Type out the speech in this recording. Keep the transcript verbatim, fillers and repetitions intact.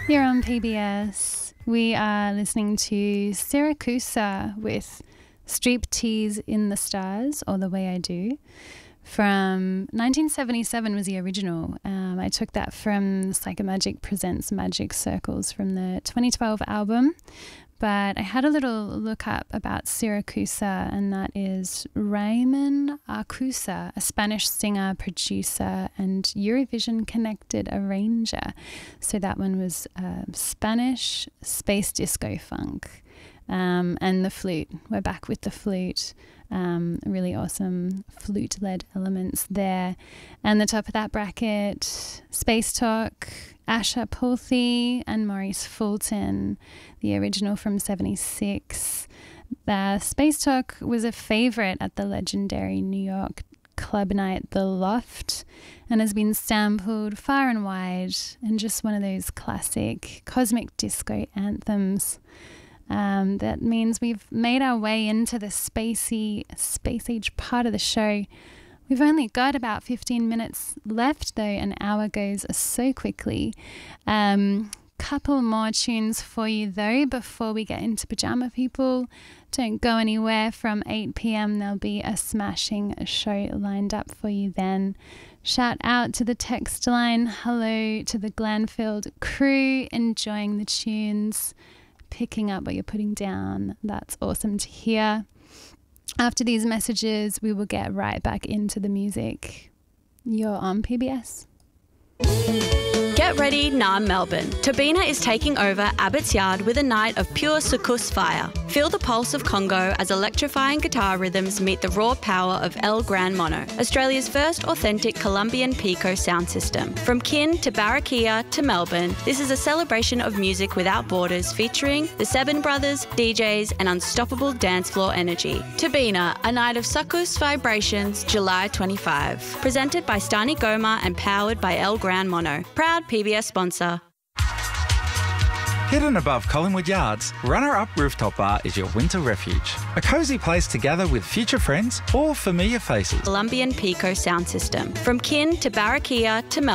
Here on P B S, we are listening to Siracusa with Striptease in the Stars, or The Way I Do, from nineteen seventy-seven was the original. Um, I took that from Psychomagic Presents Magic Circles from the twenty twelve album. But I had a little look up about Siracusa, and that is Raymond Arcusa, a Spanish singer, producer, and Eurovision-connected arranger. So that one was uh, Spanish space disco funk. Um, and the flute. We're back with the flute. Um, really awesome flute-led elements there. And the top of that bracket, Space Talk, Asha Pulthi and Maurice Fulton, the original from seventy-six. The Space Talk was a favourite at the legendary New York club night The Loft and has been sampled far and wide, and just one of those classic cosmic disco anthems. Um, that means we've made our way into the spacey, space age part of the show. We've only got about fifteen minutes left, though. An hour goes so quickly. Um, couple more tunes for you, though, before we get into Pajama People. Don't go anywhere. From eight p.m. there'll be a smashing show lined up for you then. Shout out to the text line. Hello to the Glanfield crew, enjoying the tunes, picking up what you're putting down. That's awesome to hear. After these messages, we will get right back into the music. You're on P B S. Get ready, Naarm Melbourne. Tabina is taking over Abbots Yard with a night of pure soukous fire. Feel the pulse of Congo as electrifying guitar rhythms meet the raw power of El Gran Mono, Australia's first authentic Colombian Pico sound system. From Kin to Barranquilla to Melbourne, this is a celebration of music without borders, featuring the Seven Brothers, D Js and unstoppable dance floor energy. Tabina, a night of soukous vibrations, July twenty-fifth. Presented by Stani Goma and powered by El Gran Mono. Proud P B S sponsor. Hidden above Collingwood Yards, Runner Up Rooftop Bar is your winter refuge. A cosy place to gather with future friends or familiar faces. Colombian Pico sound system. From Kin to Barranquilla to Melbourne.